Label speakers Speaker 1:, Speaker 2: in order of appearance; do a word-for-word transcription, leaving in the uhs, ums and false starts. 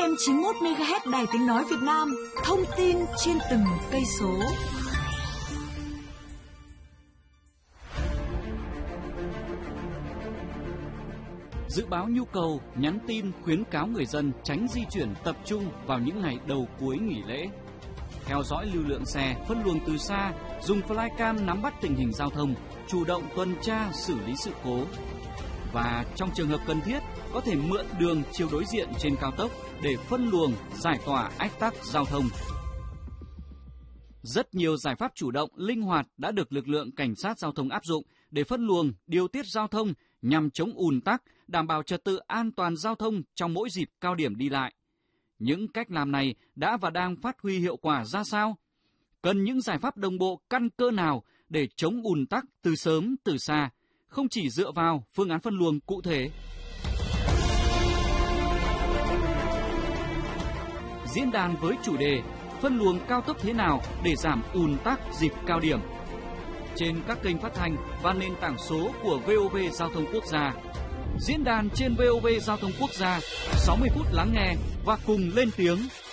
Speaker 1: em chín mươi mốt mê ga héc Đài Tiếng nói Việt Nam, thông tin trên từng cây số.
Speaker 2: Dự báo nhu cầu, nhắn tin khuyến cáo người dân tránh di chuyển tập trung vào những ngày đầu cuối nghỉ lễ. Theo dõi lưu lượng xe, phân luồng từ xa, dùng flycam nắm bắt tình hình giao thông, chủ động tuần tra xử lý sự cố. Và trong trường hợp cần thiết, có thể mượn đường chiều đối diện trên cao tốc để phân luồng, giải tỏa ách tắc giao thông. Rất nhiều giải pháp chủ động, linh hoạt đã được lực lượng cảnh sát giao thông áp dụng để phân luồng, điều tiết giao thông nhằm chống ùn tắc, đảm bảo trật tự an toàn giao thông trong mỗi dịp cao điểm đi lại. Những cách làm này đã và đang phát huy hiệu quả ra sao? Cần những giải pháp đồng bộ căn cơ nào để chống ùn tắc từ sớm từ xa, không chỉ dựa vào phương án phân luồng cụ thể. Diễn đàn với chủ đề phân luồng cao tốc thế nào để giảm ùn tắc dịp cao điểm. Trên các kênh phát thanh và nền tảng số của vê o vê Giao thông Quốc gia. Diễn đàn trên vê o vê Giao thông Quốc gia, sáu mươi phút lắng nghe và cùng lên tiếng.